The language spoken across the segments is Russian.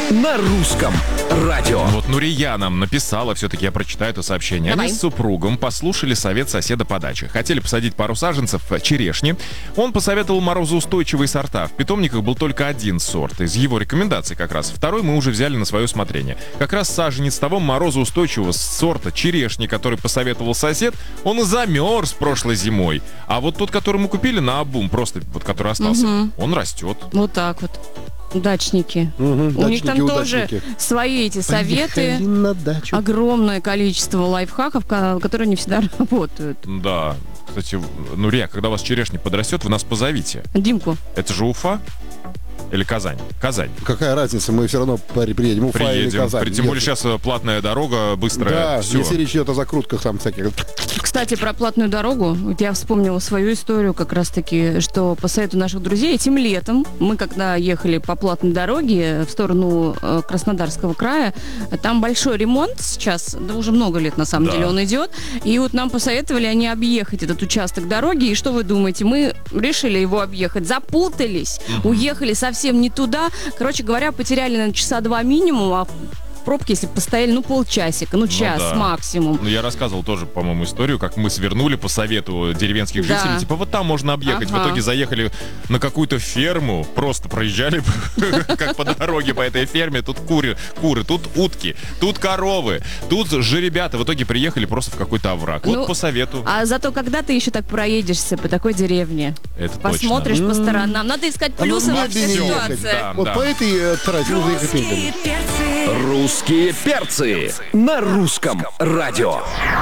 на русском радио. Вот Нурия нам написала, все-таки я прочитаю это сообщение. Давай. Они с супругом послушали совет соседа по даче. Хотели посадить пару саженцев черешни. Он посоветовал морозоустойчивые сорта. В питомниках был только один сорт. Из его рекомендаций как раз. Второй мы уже взяли на свое усмотрение. Как раз саженец того морозоустойчивого сорта черешни, который посоветовал сосед, он и замерз прошлой зимой. А вот тот, который мы купили наобум, просто вот который остался, он растет. Вот так вот. Дачники. У них там тоже свои эти советы. На дачу. Огромное количество лайфхаков, которые не всегда работают. Да. Кстати, Нурия, когда у вас черешня подрастет, вы нас позовите. Димку. Это же Уфа? Или Казань? Казань. Какая разница, мы все равно приедем. Уфа или Казань. Тем более сейчас платная дорога, быстрая. Да, все. если речь идет о закрутках там всяких. Кстати, про платную дорогу. Вот я вспомнила свою историю как раз-таки, что по совету наших друзей этим летом мы, когда ехали по платной дороге в сторону Краснодарского края, там большой ремонт сейчас, да уже много лет на самом деле он идет, и вот нам посоветовали они объехать этот участок дороги, и что вы думаете? Мы решили его объехать, запутались, уехали совсем не туда. Короче говоря, потеряли, наверное, часа 2 минимум, а пробки, если бы постояли, полчасика, час максимум. Я рассказывал тоже, по-моему, историю, как мы свернули по совету деревенских жителей. Типа, вот там можно объехать. В итоге заехали на какую-то ферму, просто проезжали как по дороге по этой ферме. Тут куры, тут утки, тут коровы, тут жеребята. В итоге приехали просто в какой-то овраг. Вот по совету. А зато когда ты еще так проедешься по такой деревне, это посмотришь по сторонам, надо искать плюсы во всей ситуации. Вот по этой трассе нужно ехать медленно. Русские перцы на русском радио.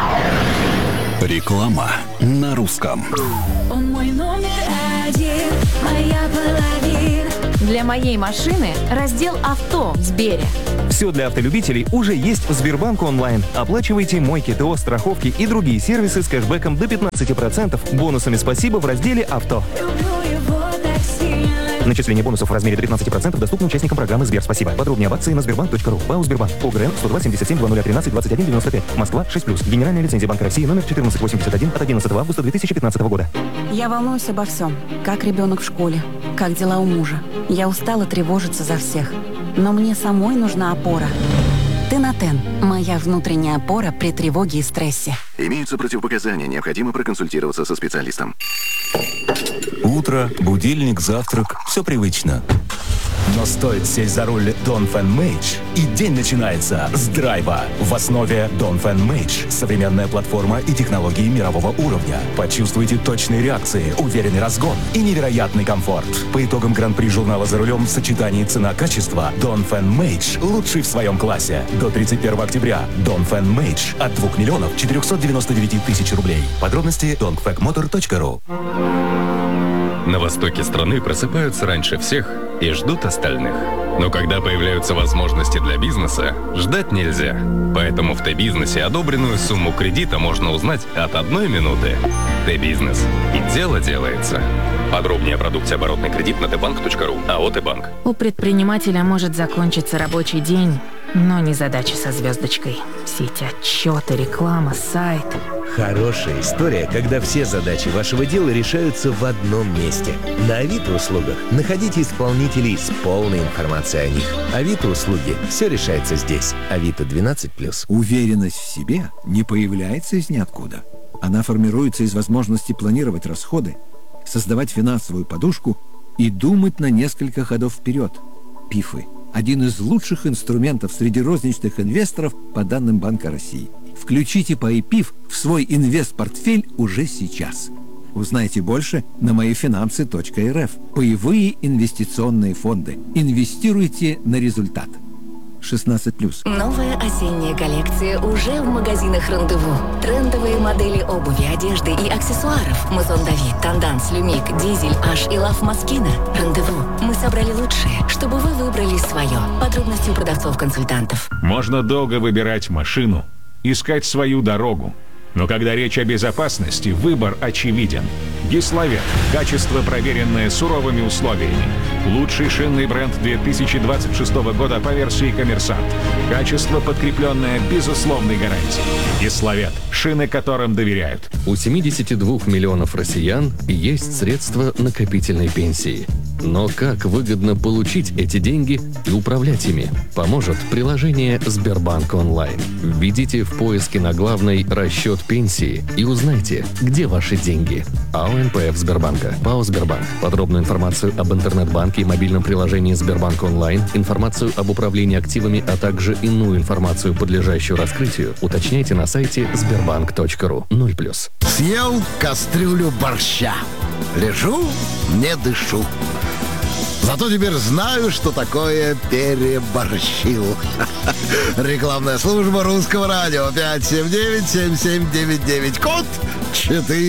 Реклама на русском. Он мой номер один, моя половина. Для моей машины раздел «Авто» в Сбере. Все для автолюбителей уже есть в Сбербанк онлайн. Оплачивайте мойки, ТО, страховки и другие сервисы с кэшбэком до 15%. Бонусами «Спасибо» в разделе «Авто». Люблю его так сильно. Начисление бонусов в размере до 15% доступно участникам программы «Сбер Спасибо». Подробнее об акции на sberbank.ru. ПАО «Сбербанк». ОГРН 102-77-0013-21-95. Москва, 6+. Генеральная лицензия Банка России номер 1481 от 11 августа 2015 года. Я волнуюсь обо всем. Как ребенок в школе, как дела у мужа. Я устала тревожиться за всех. Но мне самой нужна опора. Тенотен – моя внутренняя опора при тревоге и стрессе. Имеются противопоказания, необходимо проконсультироваться со специалистом. Утро, будильник, завтрак – все привычно. Но стоит сесть за руль Dongfeng Mage, и день начинается с драйва. В основе Dongfeng Mage – современная платформа и технологии мирового уровня. Почувствуйте точные реакции, уверенный разгон и невероятный комфорт. По итогам гран-при журнала «За рулем» в сочетании цена-качество Dongfeng Mage лучший в своем классе. До 31 октября Dongfeng Mage от 2 миллионов 499 тысяч рублей. Подробности dongfengmotor.ru. На востоке страны просыпаются раньше всех и ждут остальных. Но когда появляются возможности для бизнеса, ждать нельзя. Поэтому в Т-бизнесе одобренную сумму кредита можно узнать от 1 минуты. Т-бизнес. И дело делается. Подробнее о продукте оборотный кредит на tbank.ru. АО «Т-банк». У предпринимателя может закончиться рабочий день, но не задача со звездочкой. Все эти отчеты, реклама, сайт. Хорошая история, когда все задачи вашего дела решаются в одном месте. На Авито-услугах находите исполнителей с полной информацией о них. Авито-услуги. Все решается здесь. Авито 12+. Уверенность в себе не появляется из ниоткуда. Она формируется из возможности планировать расходы, создавать финансовую подушку и думать на несколько ходов вперед. ПИФы – один из лучших инструментов среди розничных инвесторов по данным Банка России. Включите PayPIF в свой инвест-портфель уже сейчас. Узнайте больше на моифинансы.рф. Паевые инвестиционные фонды. Инвестируйте на результат. 16+. Новая осенняя коллекция уже в магазинах «Рандеву». Трендовые модели обуви, одежды и аксессуаров. Мазон Давид, Танданс, Люмик, Дизель, Аш и Лав Москина. «Рандеву». Мы собрали лучшее, чтобы вы выбрали свое. Подробности у продавцов-консультантов. Можно долго выбирать машину, искать свою дорогу. Но когда речь о безопасности, выбор очевиден. Гисловет. Качество, проверенное суровыми условиями. Лучший шинный бренд 2026 года по версии «Коммерсант». Качество, подкрепленное безусловной гарантией. Гисловет. Шины, которым доверяют. У 72 миллионов россиян есть средства накопительной пенсии. Но как выгодно получить эти деньги и управлять ими, поможет приложение Сбербанк онлайн. Введите в поиске на главной «Расчет пенсии» и узнайте, где ваши деньги. АО НПФ Сбербанка. ПАО Сбербанк. Подробную информацию об интернет-банке и мобильном приложении Сбербанк онлайн, информацию об управлении активами, а также иную информацию, подлежащую раскрытию, уточняйте на сайте sberbank.ru. 0+. Съел кастрюлю борща. Лежу, не дышу. Зато теперь знаю, что такое переборщил. Рекламная служба Русского радио 579-7799, код 4.